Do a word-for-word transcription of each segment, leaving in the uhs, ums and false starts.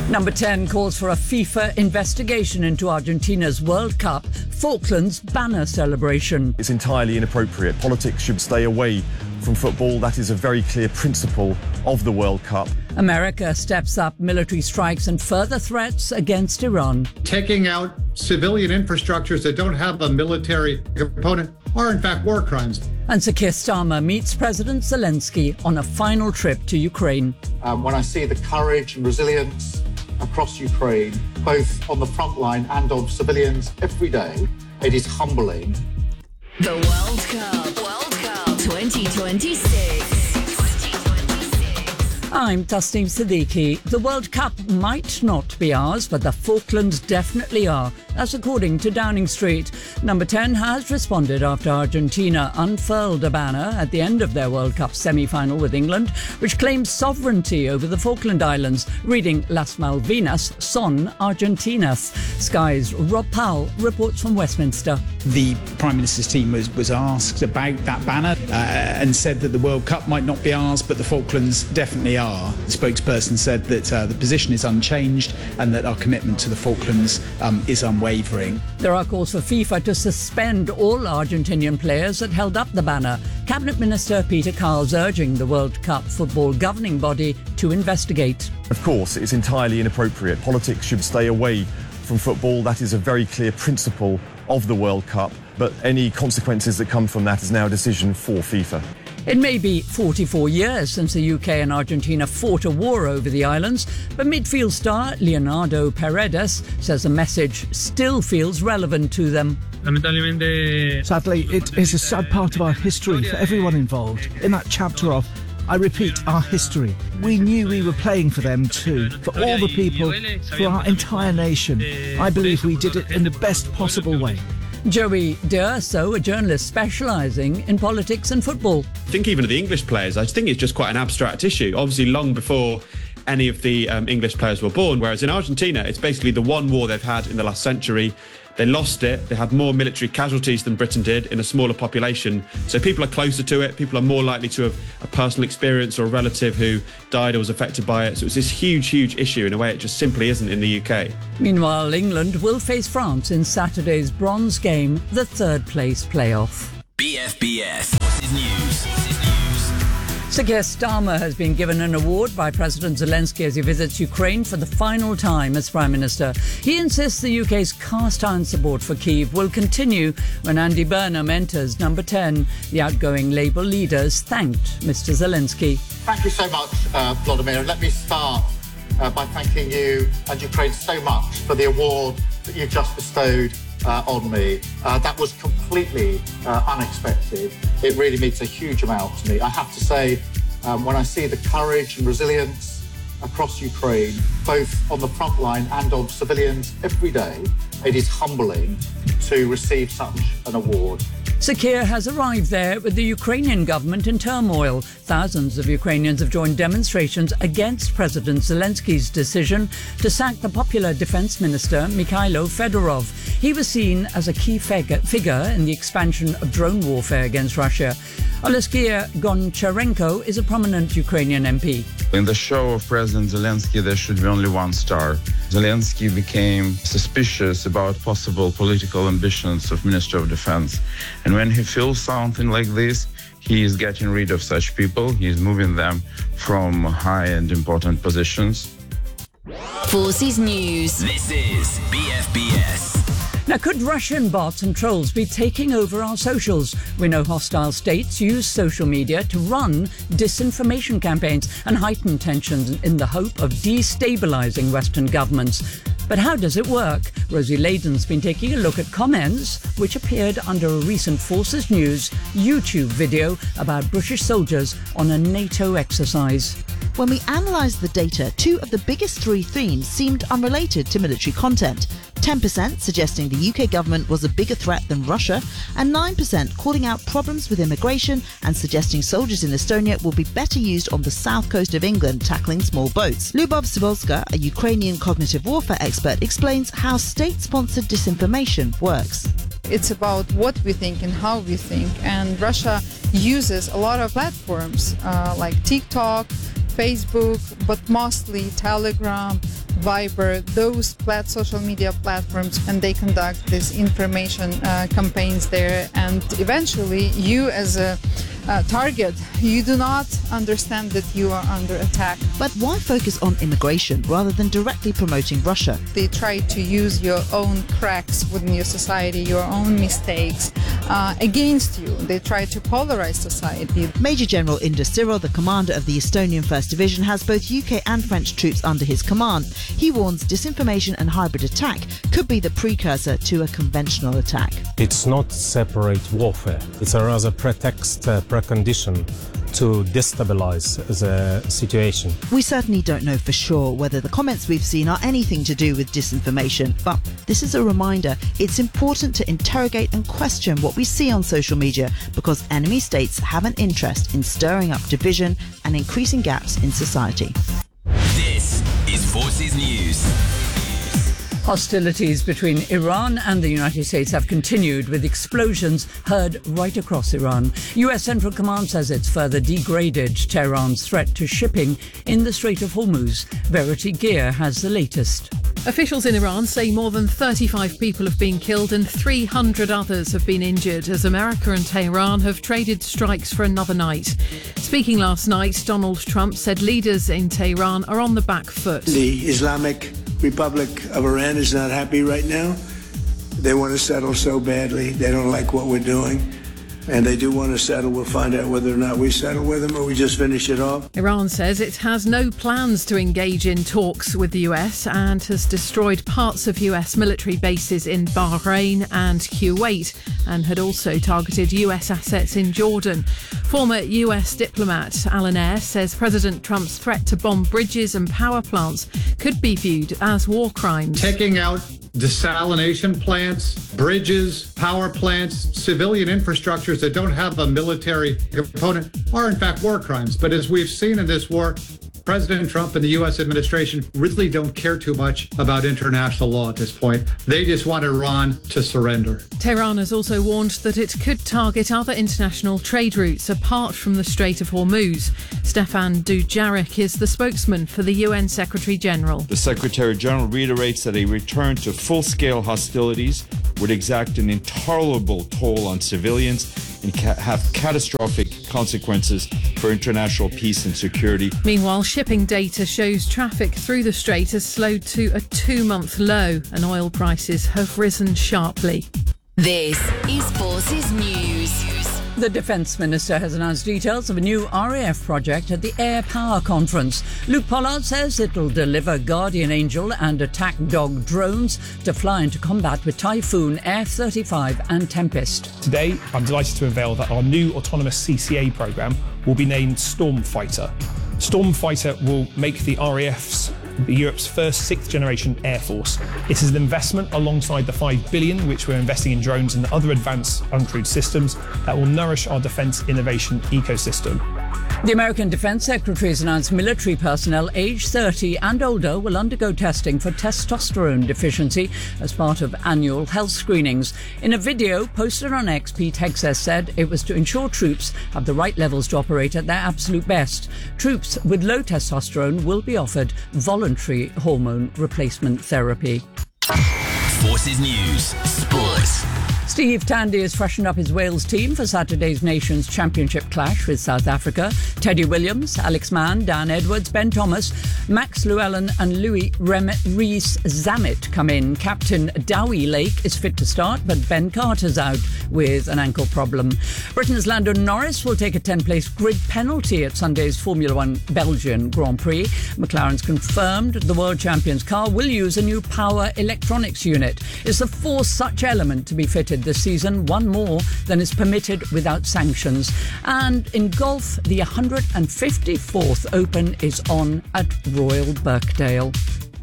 Number ten calls for a FIFA investigation into Argentina's World Cup Falklands banner celebration. It's entirely inappropriate. Politics should stay away from football. That is a very clear principle of the World Cup. America steps up military strikes and further threats against Iran. Taking out civilian infrastructures that don't have a military component are in fact war crimes. And Sir Keir Starmer meets President Zelensky on a final trip to Ukraine. Um, when I see the courage and resilience across Ukraine, both on the front line and of civilians every day, it is humbling. The World Cup, World Cup twenty twenty-six. I'm Tasneem Siddiqui. The World Cup might not be ours, but the Falklands definitely are. That's according to Downing Street. Number ten has responded after Argentina unfurled a banner at the end of their World Cup semi-final with England, which claims sovereignty over the Falkland Islands, reading Las Malvinas son Argentinas. Sky's Rob Powell reports from Westminster. The Prime Minister's team was, was asked about that banner uh, and said that the World Cup might not be ours, but the Falklands definitely are. The spokesperson said that uh, the position is unchanged and that our commitment to the Falklands um, is unwavering. There are calls for FIFA to suspend all Argentinian players that held up the banner. Cabinet Minister Peter Carles urging the World Cup football governing body to investigate. Of course, it's entirely inappropriate. Politics should stay away from football. That is a very clear principle of the World Cup, but any consequences that come from that is now a decision for FIFA. It may be forty-four years since the U K and Argentina fought a war over the islands, but midfield star Leonardo Paredes says the message still feels relevant to them. Sadly, it is a sad part of our history for everyone involved. In that chapter of, I repeat, our history, we knew we were playing for them too, for all the people, for our entire nation. I believe we did it in the best possible way. Joey D'Urso, a journalist specialising in politics and football. I think even of the English players, I think it's just quite an abstract issue. Obviously, long before any of the um, English players were born, whereas in Argentina, it's basically the one war they've had in the last century. They lost it. They had more military casualties than Britain did in a smaller population. So people are closer to it. People are more likely to have a personal experience or a relative who died or was affected by it. So it's this huge, huge issue in a way it just simply isn't in the U K. Meanwhile, England will face France in Saturday's bronze game, the third place playoff. B F B S News. Sir Keir Starmer has been given an award by President Zelensky as he visits Ukraine for the final time as Prime Minister. He insists the U K's cast-iron support for Kyiv will continue when Andy Burnham enters number ten. The outgoing Labour leaders thanked Mister Zelensky. Thank you so much, uh, Vladimir. Let me start uh, by thanking you and Ukraine so much for the award that you've just bestowed Uh, on me. Uh, that was completely uh, unexpected. It really means a huge amount to me. I have to say, um, when I see the courage and resilience across Ukraine, both on the front line and of civilians every day, it is humbling to receive such an award. Sir Keir has arrived there with the Ukrainian government in turmoil. Thousands of Ukrainians have joined demonstrations against President Zelensky's decision to sack the popular defence minister Mikhailo Fedorov. He was seen as a key figure in the expansion of drone warfare against Russia. Oleksiy Goncharenko is a prominent Ukrainian M P. In the show of President Zelensky, there should be only one star. Zelensky became suspicious about possible political ambitions of Minister of Defense. And when he feels something like this, he is getting rid of such people. He is moving them from high and important positions. Forces News. This is B F B S. Now, could Russian bots and trolls be taking over our socials? We know hostile states use social media to run disinformation campaigns and heighten tensions in the hope of destabilising Western governments. But how does it work? Rosie Layden's been taking a look at comments which appeared under a recent Forces News YouTube video about British soldiers on a NATO exercise. When we analysed the data, two of the biggest three themes seemed unrelated to military content. ten percent suggesting the U K government was a bigger threat than Russia, and nine percent calling out problems with immigration and suggesting soldiers in Estonia will be better used on the south coast of England tackling small boats. Lubov Sibolska, a Ukrainian cognitive warfare expert, explains how state-sponsored disinformation works. It's about what we think and how we think, and Russia uses a lot of platforms uh, like TikTok, Facebook, but mostly Telegram, Viber, those plat- social media platforms, and they conduct these information uh, campaigns there. And eventually, you as a uh, target, you do not understand that you are under attack. But why focus on immigration rather than directly promoting Russia? They try to use your own cracks within your society, your own mistakes uh, against you. They try to polarize society. Major General Indra Cyril, the commander of the Estonian First Division, has both U K and French troops under his command. He warns disinformation and hybrid attack could be the precursor to a conventional attack. It's not separate warfare. It's a rather pretext, uh, precondition to destabilize the situation. We certainly don't know for sure whether the comments we've seen are anything to do with disinformation, but this is a reminder it's important to interrogate and question what we see on social media, because enemy states have an interest in stirring up division and increasing gaps in society. This is Forces News. Hostilities between Iran and the United States have continued, with explosions heard right across Iran. U S Central Command says it's further degraded Tehran's threat to shipping in the Strait of Hormuz. Verity Gear has the latest. Officials in Iran say more than thirty-five people have been killed and three hundred others have been injured as America and Tehran have traded strikes for another night. Speaking last night, Donald Trump said leaders in Tehran are on the back foot. The Islamic Republic of Iran is not happy right now. They want to settle so badly. They don't like what we're doing. And they do want to settle. We'll find out whether or not we settle with them or we just finish it off. Iran says it has no plans to engage in talks with the U S and has destroyed parts of U S military bases in Bahrain and Kuwait, and had also targeted U S assets in Jordan. Former U S diplomat Alan Ayre says President Trump's threat to bomb bridges and power plants could be viewed as war crimes. Taking out desalination plants, bridges, power plants, civilian infrastructures that don't have a military component are in fact war crimes. But as we've seen in this war, President Trump and the U S administration really don't care too much about international law at this point. They just want Iran to surrender. Tehran has also warned that it could target other international trade routes apart from the Strait of Hormuz. Stefan Dujarric is the spokesman for the U N Secretary General. The Secretary General reiterates that a return to full-scale hostilities would exact an intolerable toll on civilians and ca- have catastrophic consequences for international peace and security. Meanwhile, shipping data shows traffic through the strait has slowed to a two-month low and oil prices have risen sharply. This is Forces News. The Defence Minister has announced details of a new R A F project at the Air Power Conference. Luke Pollard says it'll deliver Guardian Angel and Attack Dog drones to fly into combat with Typhoon, F thirty-five and Tempest. Today, I'm delighted to unveil that our new autonomous C C A programme will be named Stormfighter. Stormfighter will make the R A F's Europe's first sixth-generation air force. It is an investment alongside the five billion dollars which we're investing in drones and other advanced uncrewed systems that will nourish our defence innovation ecosystem. The American Defence Secretary has announced military personnel aged thirty and older will undergo testing for testosterone deficiency as part of annual health screenings. In a video posted on X, Pete Hegseth said it was to ensure troops have the right levels to operate at their absolute best. Troops with low testosterone will be offered voluntary hormone replacement therapy. Forces News Sports. Steve Tandy has freshened up his Wales team for Saturday's Nations Championship clash with South Africa. Teddy Williams, Alex Mann, Dan Edwards, Ben Thomas, Max Llewellyn and Louis Rees-Zammit come in. Captain Dowie Lake is fit to start, but Ben Carter's out with an ankle problem. Britain's Lando Norris will take a ten-place grid penalty at Sunday's Formula One Belgian Grand Prix. McLaren's confirmed the world champion's car will use a new power electronics unit. It's the fourth such element to be fitted this season, one more than is permitted without sanctions. And in golf, the one hundred fifty-fourth Open is on at Royal Birkdale.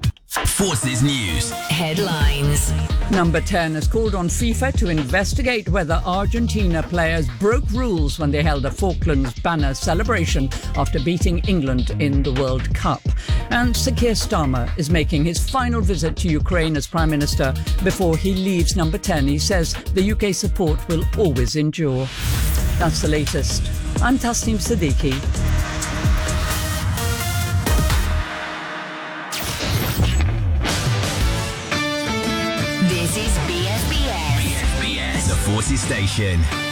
Forces News Headlines. Number ten has called on FIFA to investigate whether Argentina players broke rules when they held a Falklands banner celebration after beating England in the World Cup. And Sir Keir Starmer is making his final visit to Ukraine as Prime Minister before he leaves Number ten. He says the U K support will always endure. That's the latest. I'm Tasneem Siddiqui. This is B F B S. B F B S, the Forces Station.